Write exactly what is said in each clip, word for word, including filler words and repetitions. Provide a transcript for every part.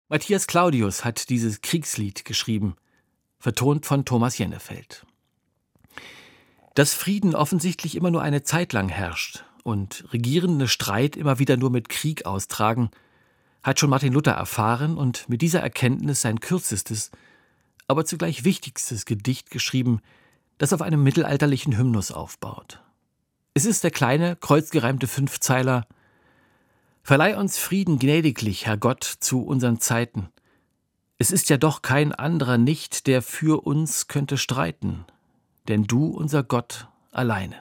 Matthias Claudius hat dieses Kriegslied geschrieben, vertont von Thomas Jennefeld. Dass Frieden offensichtlich immer nur eine Zeit lang herrscht und Regierende Streit immer wieder nur mit Krieg austragen, hat schon Martin Luther erfahren und mit dieser Erkenntnis sein kürzestes, aber zugleich wichtigstes Gedicht geschrieben, das auf einem mittelalterlichen Hymnus aufbaut. Es ist der kleine, kreuzgereimte Fünfzeiler: Verleih uns Frieden gnädiglich, Herr Gott, zu unseren Zeiten. Es ist ja doch kein anderer nicht, der für uns könnte streiten, denn du, unser Gott, alleine.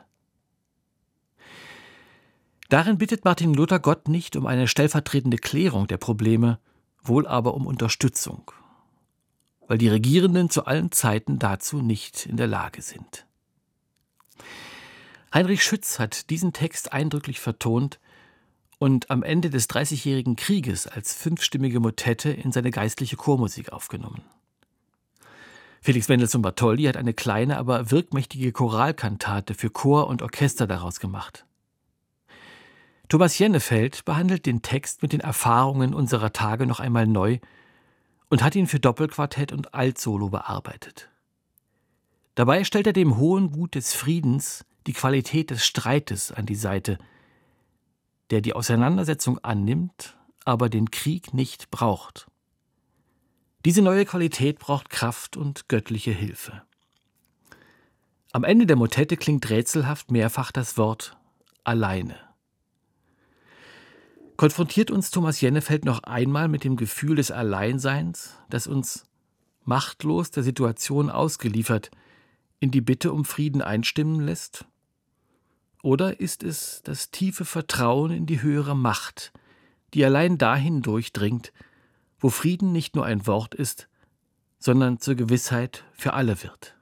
Darin bittet Martin Luther Gott nicht um eine stellvertretende Klärung der Probleme, wohl aber um Unterstützung, weil die Regierenden zu allen Zeiten dazu nicht in der Lage sind. Heinrich Schütz hat diesen Text eindrücklich vertont und am Ende des Dreißigjährigen Krieges als fünfstimmige Motette in seine geistliche Chormusik aufgenommen. Felix Mendelssohn Bartholdy hat eine kleine, aber wirkmächtige Choralkantate für Chor und Orchester daraus gemacht. Thomas Jennefeld behandelt den Text mit den Erfahrungen unserer Tage noch einmal neu und hat ihn für Doppelquartett und Altsolo bearbeitet. Dabei stellt er dem hohen Gut des Friedens die Qualität des Streites an die Seite, der die Auseinandersetzung annimmt, aber den Krieg nicht braucht. Diese neue Qualität braucht Kraft und göttliche Hilfe. Am Ende der Motette klingt rätselhaft mehrfach das Wort alleine. Konfrontiert uns Thomas Jennefeld noch einmal mit dem Gefühl des Alleinseins, das uns, machtlos der Situation ausgeliefert, in die Bitte um Frieden einstimmen lässt? Oder ist es das tiefe Vertrauen in die höhere Macht, die allein dahin durchdringt, wo Frieden nicht nur ein Wort ist, sondern zur Gewissheit für alle wird?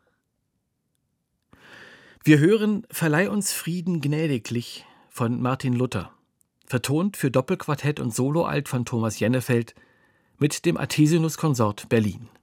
Wir hören Verleih uns Frieden gnädiglich von Martin Luther, vertont für Doppelquartett und Soloalt von Thomas Jennefeld mit dem Athesinus Consort Berlin.